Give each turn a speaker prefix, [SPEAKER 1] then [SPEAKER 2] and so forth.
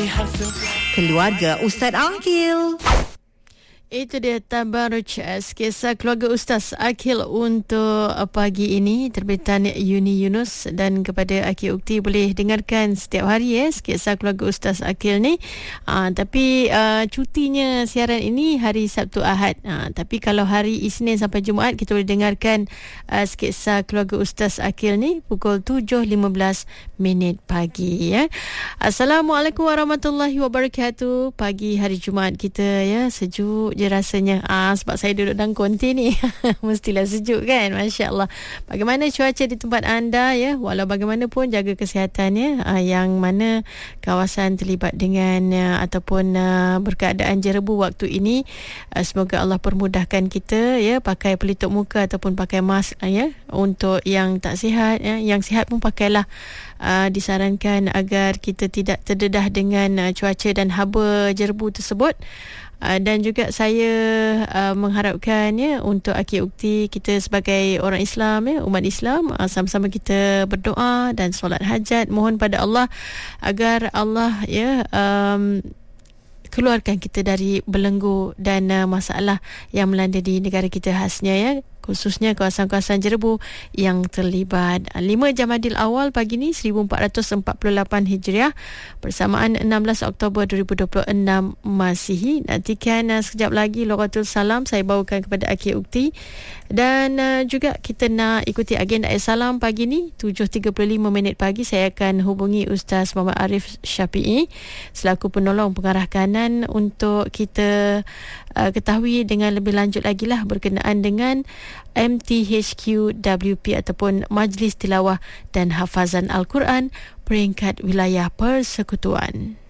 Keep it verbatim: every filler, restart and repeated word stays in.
[SPEAKER 1] Keluarga Ustaz Akil.
[SPEAKER 2] Itu dia Tabarruj, kisah keluarga Ustaz Akil untuk pagi ini, terbitan Uni Yunus. Dan kepada Akil Ukti, boleh dengarkan setiap hari ya kisah keluarga Ustaz Akil ni. Aa, tapi aa, cutinya siaran ini hari Sabtu Ahad. Aa, tapi kalau hari Isnin sampai Jumaat, kita boleh dengarkan aa, kisah keluarga Ustaz Akil ni pukul tujuh lima belas minit pagi ya. Assalamualaikum warahmatullahi wabarakatuh. Pagi hari Jumaat kita ya, sejuk je rasanya. Ah, sebab saya duduk dalam konti ni. Mestilah sejuk kan? Masya Allah. Bagaimana cuaca di tempat anda ya? Walau bagaimanapun, jaga kesihatan ya. Ah, yang mana kawasan terlibat dengan uh, ataupun uh, berkeadaan jerebu waktu ini. Uh, semoga Allah permudahkan kita ya, pakai pelitup muka ataupun pakai mask uh, ya. Untuk yang tak sihat ya, yang sihat pun pakailah. Uh, disarankan agar kita tidak terdedah dengan uh, cuaca dan haba jerebu tersebut. Uh, dan juga saya uh, mengharapkan ya, untuk Akil Ukti, kita sebagai orang Islam ya, umat Islam, uh, sama-sama kita berdoa dan solat hajat, mohon pada Allah agar Allah ya um, keluarkan kita dari belenggu dan uh, masalah yang melanda di negara kita khasnya ya, khususnya kawasan-kawasan jerebu yang terlibat. lima Jamadil Awal pagi ni seribu empat ratus empat puluh lapan Hijriah bersamaan enam belas Oktober dua ribu dua puluh enam Masihi. Nantikan uh, sekejap lagi Lughatul Salam saya bawakan kepada Akil Ukti. Dan uh, juga kita nak ikuti agenda Salam pagi ni tujuh tiga puluh lima minit pagi. Saya akan hubungi Ustaz Muhammad Arif Syafi'i selaku penolong pengarah kanan untuk kita uh, ketahui dengan lebih lanjut lagi lah berkenaan dengan M T H Q W P ataupun Majlis Tilawah dan Hafazan Al-Quran peringkat wilayah persekutuan.